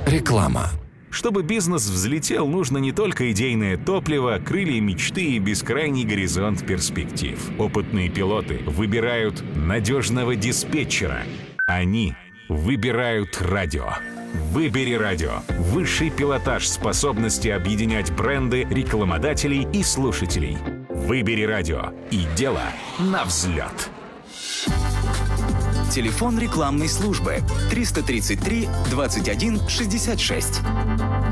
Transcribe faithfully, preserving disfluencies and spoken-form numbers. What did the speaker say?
Реклама. Чтобы бизнес взлетел, нужно не только идейное топливо, крылья мечты и бескрайний горизонт перспектив. Опытные пилоты выбирают надежного диспетчера. Они выбирают радио. Выбери радио. Высший пилотаж способности объединять бренды, рекламодателей и слушателей. Выбери радио. И дело на взлет. Телефон рекламной службы триста тридцать три двадцать один шестьдесят шесть.